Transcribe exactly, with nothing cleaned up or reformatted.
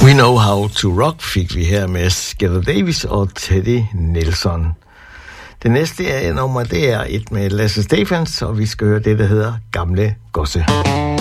We Know How to Rock fik vi her med Skeeter Davis og Teddy Nelson. Det næste er nummer, det er et med Lasse Stephens, og vi skal høre det, der hedder Gamle Gosse.